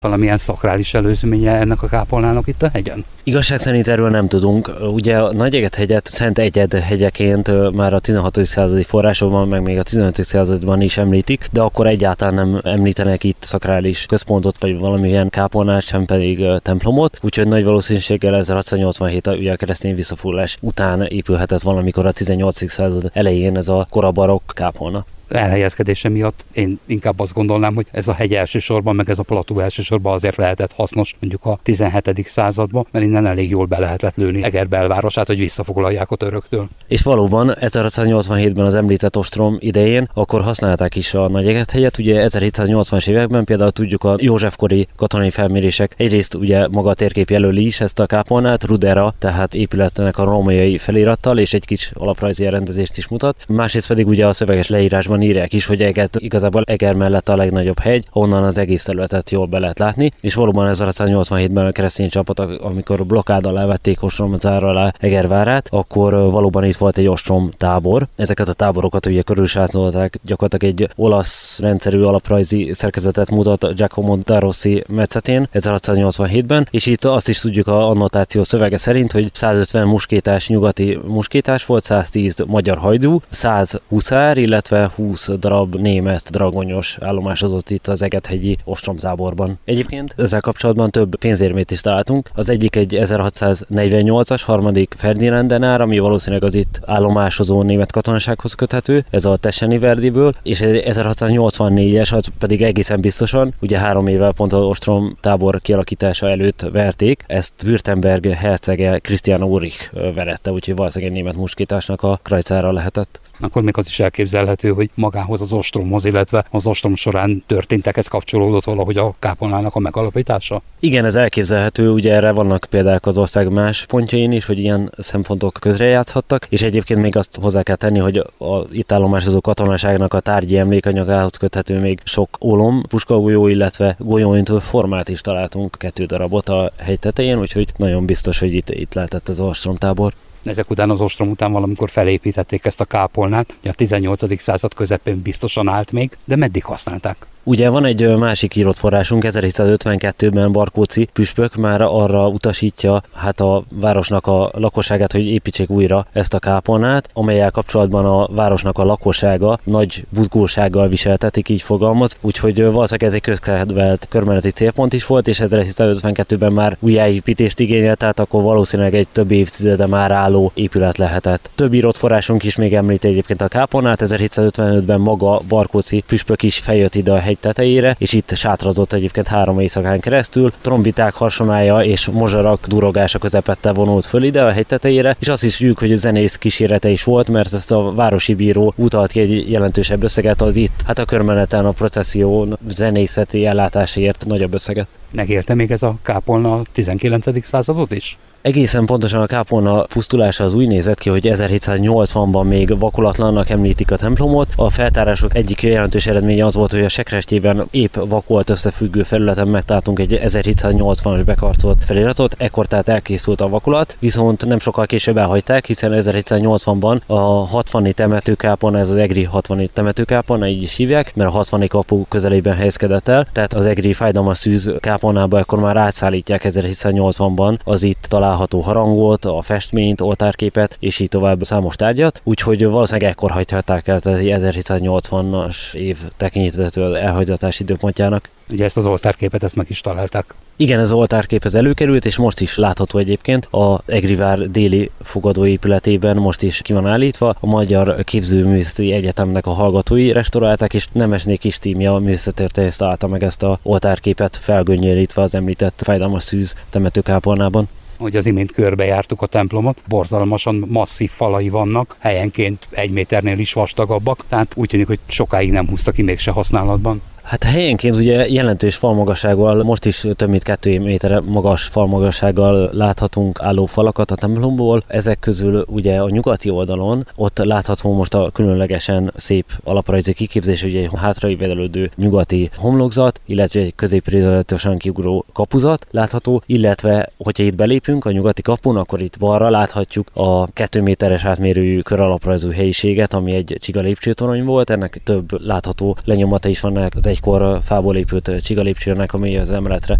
valamilyen szakrális előzménye ennek a kápolnának itt a hegyen? Igazság szerint erről nem tudunk. Ugye a Nagyeget-hegyet Szent Egyed hegyeként már a 16. századi forrásokban, meg még a 15. században is említik, de akkor egyáltalán nem említenek itt szakrális központot, vagy valamilyen kápolnát, sem pedig templomot, úgyhogy nagy valószínűséggel 1687 ugye a keresztény visszafordulás után épülhetett valamikor a 18. század elején ez a korabarokk kápolna. Elhelyezkedése miatt én inkább azt gondolnám, hogy ez a hegy elsősorban, meg ez a plató elsősorban azért lehetett hasznos mondjuk a 17. században, mert innen elég jól be lehetett lőni Eger belvárosát, hogy visszafoglalják a töröktől. És valóban 1687-ben az említett ostrom idején akkor használták is a Nagyeget-hegyet, ugye 1780-as években például tudjuk a Józsefkori katonai felmérések egyrészt ugye maga a térkép jelöli is ezt a kápolnát, Rudera, tehát épületnek a római felirattal és egy kis alaprajzi elrendezést is mutat, másrészt pedig ugye a szöveges leírásban írják is, hogy igazából Eger mellett a legnagyobb hegy, onnan az egész területet jól be lehet látni, és valóban 1687-ben a keresztény csapatok, amikor blokkád alá vették ostromzár alá Eger várát, akkor valóban itt volt egy ostrom tábor. Ezeket a táborokat ugye körülsázolták, gyakorlatilag egy olasz rendszerű alaprajzi szerkezetet mutat Giacomo da Rossi metszetén 1687-ben, és itt azt is tudjuk a annotáció szövege szerint, hogy 150 muskétás nyugati muskétás volt, 110 magyar hajdú, 100 huszár, illetve 20 darab német dragonyos állomásozott itt az Eget-hegyi ostromtáborban. Egyébként ezzel kapcsolatban több pénzérmét is találtunk. Az egyik egy 1648-as harmadik Ferdinand denár, ami valószínűleg az itt állomásozó német katonasághoz köthető, ez a Tesseni Verdiből, és egy 1684-es, az pedig egészen biztosan, ugye 3 évvel pont az ostromtábor kialakítása előtt verték, ezt Württemberg hercege Christian Ulrich verette, úgyhogy valószínűleg egy német muskétásnak a krajcára lehetett. Akkor még az is elképzelhető, hogy magához az ostromhoz, illetve az ostrom során történtekhez kapcsolódott valahogy a kápolnának a megalapítása? Igen, ez elképzelhető, ugye erre vannak példák az ország más pontjain is, hogy ilyen szempontok közrejátszhattak, és egyébként még azt hozzá kell tenni, hogy a itt állomásozó katonaságnak a tárgyi emlékanyagához köthető még sok ólom, puskagolyó, illetve golyóintő formát is találtunk, 2 darabot a hegy tetején, úgyhogy nagyon biztos, hogy itt lehetett ez az ostromtábor. Ezek után az ostrom után valamikor felépítették ezt a kápolnát, ugye a 18. század közepén biztosan állt még, de meddig használták? Ugye van egy másik írott forrásunk, 1752-ben Barkóczy püspök már arra utasítja a városnak a lakosságát, hogy építsék újra ezt a kápolnát, amellyel kapcsolatban a városnak a lakossága nagy buzgósággal viseltetik, így fogalmaz, úgyhogy valószínűleg ez egy közkedvelt körmeneti célpont is volt, és 1752-ben már újjáépítést igényelt, tehát akkor valószínűleg egy több évtizede már álló épület lehetett. Több írott forrásunk is még említi egyébként a kápolnát, 1755-ben maga Barkóczy püspök is feljött ide a hegy tetejére, és itt sátrazott egyébként 3 éjszakán keresztül, trombiták harsonája és mozsarak durogása közepette vonult föl ide a hegy tetejére, és azt is tudjuk, hogy a zenész kísérete is volt, mert ezt a városi bíró utalt ki egy jelentősebb összeget, az itt a körmeneten a processzió zenészeti ellátásáért nagyobb összeget. Megérte még ez a kápolna a 19. századot is? Egészen pontosan a kápolna pusztulása az úgy nézett ki, hogy 1780-ban még vakolatlannak említik a templomot. A feltárások egyik jelentős eredménye az volt, hogy a sekrestjében épp vakolt összefüggő felületen megtaláltunk egy 1780-as bekarcolt feliratot, ekkor tehát elkészült a vakolat, viszont nem sokkal később elhagyták, hiszen 1780-ban a 60-i temetőkápolna, ez az egri 60-i temetőkápolna, így is hívják, mert a 60-i kapu közelében helyezkedett el, tehát az egri fájdalmas szűz kápolnába ekkor már átszállítják 1780-ban az itt található harangot, a festményt, oltárképet, és így tovább számos tárgyat, úgyhogy valószínűleg ekkor hagyhatták el, tehát 1780-as év tekintetől elhagyatás időpontjának. Ugye ezt az oltárképet, ezt meg is találták. Igen, ez az oltárkép ez előkerült, és most is látható egyébként a Egrivár déli fogadóépületében, most is ki van állítva. A Magyar Képzőművészeti Egyetemnek a hallgatói restaurálták, és Nemesné Kis Tímja művészettörténész találta meg ezt a oltárképet felgöngyölítve az említett fájdalmas szűz temetőkápolnában. Hogy az imént körbejártuk a templomot, borzalmasan masszív falai vannak, helyenként 1 méternél is vastagabbak, tehát úgy tűnik, hogy sokáig nem húzta ki mégse használatban. Hát helyenként ugye jelentős falmagassággal, most is több mint 2 méter magas falmagassággal láthatunk álló falakat a templomból. Ezek közül ugye a nyugati oldalon, ott látható most a különlegesen szép alaprajzi kiképzés, ugye egy hátraívelődő nyugati homlokzat, illetve egy középrézolatosan kiugró kapuzat látható, illetve hogyha itt belépünk a nyugati kapun, akkor itt balra láthatjuk a 2 méteres átmérőjű köralaprajzú helyiséget, ami egy csiga lépcsőtorony volt, ennek több látható lenyomata is vannak az egykor fából épült csigalépcsőnek, ami az emeletre